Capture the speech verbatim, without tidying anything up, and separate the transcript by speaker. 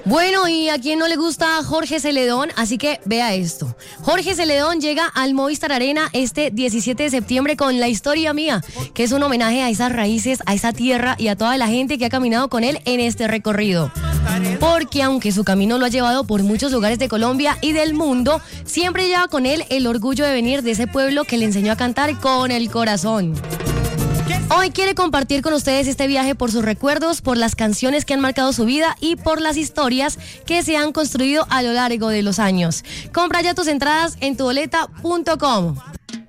Speaker 1: Bueno, y a quien no le gusta Jorge Celedón, así que vea esto. Jorge Celedón llega al Movistar Arena este diecisiete de septiembre con La Historia Mía, que es un homenaje a esas raíces, a esa tierra y a toda la gente que ha caminado con él en este recorrido. Porque aunque su camino lo ha llevado por muchos lugares de Colombia y del mundo, siempre lleva con él el orgullo de venir de ese pueblo que le enseñó a cantar con el corazón. Hoy quiere compartir con ustedes este viaje por sus recuerdos, por las canciones que han marcado su vida y por las historias que se han construido a lo largo de los años. Compra ya tus entradas en tu boleta punto com.